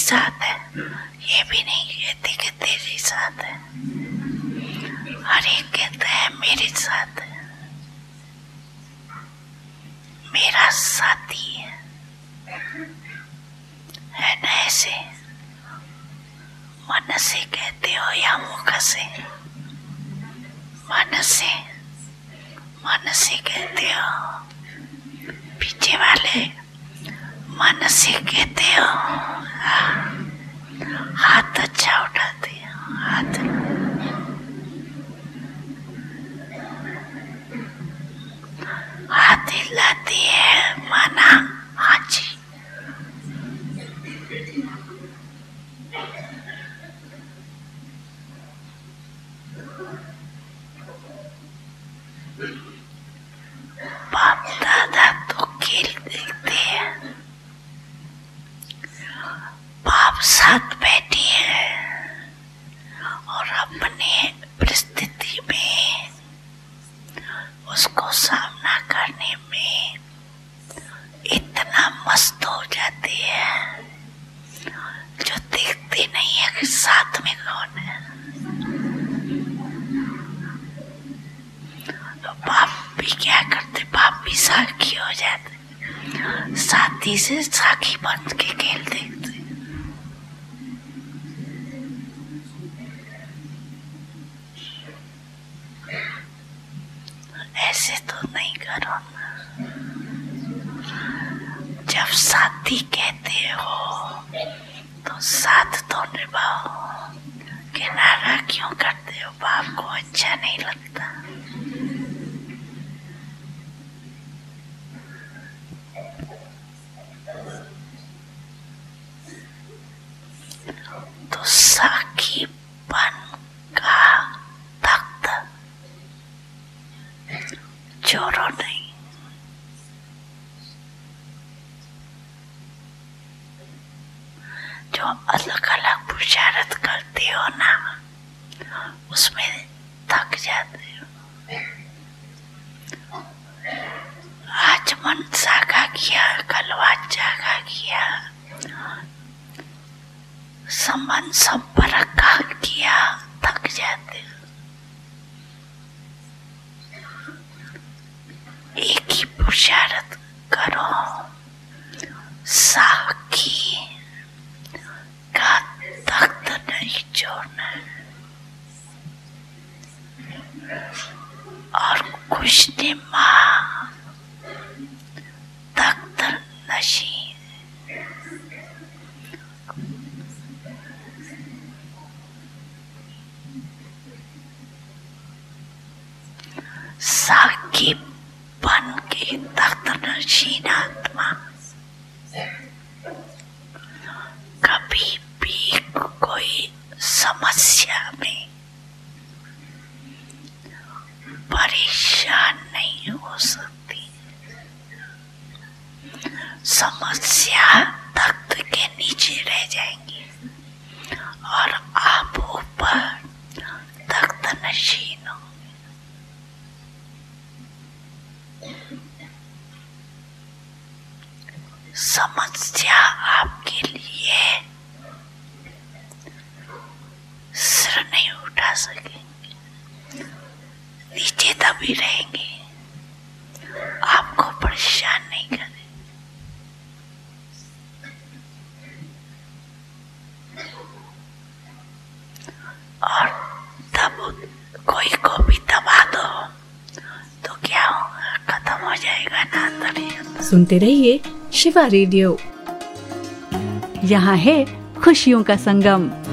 साथ है, ये भी नहीं कहती कि तेरे साथ है। हर एक कहता है मेरे साथ है, मेरा साथी है ना। ऐसे मन से कहते हो या मुख से? मन से कहते हो, पीछे वाले मन से कहते हो। हाथ अच्छा उठाते हो, हाथ हिलाती है माना हाँ जी। बाप दादा तो खेल देखते हैं, बाप साथ बैठी है और अपने परिस्थिति में उसको सामना करने में इतना मस्त हो जाती है जो देखते नहीं है कि साथ में कौन है। तो बाप भी क्या करते, बाप भी साखी हो जाते, साथी से साखी बन के खेल देखते। ऐसे तो नहीं करो ना। जब साथी कहते हो तो साथ तो निभाओ, किनारा क्यों करते हो? बाप को अच्छा नहीं लगता। तो साखीपन का तख्त छोड़ो नहीं। जो अलग अलग बुशारत करते हो ना, उसमें थक जाते हो। आज मन जागा किया, कल बात जागा किया, संबंध संपर्क का किया, थक जाते हो। एक ही बुशारत करो, साखी का तख्त नहीं छोड़ना और खुशनुमा तख्त नशीं। साखी बन के तख्त नशीन आत्मा कभी भी कोई समस्या में परेशान नहीं हो सकती। समस्या तख्त के नीचे रह जाएंगी और आप ऊपर तख्त नशीन हो। समस्या आपके लिए सिर नहीं उठा सकेंगे, नीचे दबी रहेंगे, आपको परेशान नहीं करें। और तब कोई को भी दबा दो तो क्या होगा, खत्म हो जाएगा ना अंदर। सुनते रहिए शिवा रेडियो, यहाँ है खुशियों का संगम।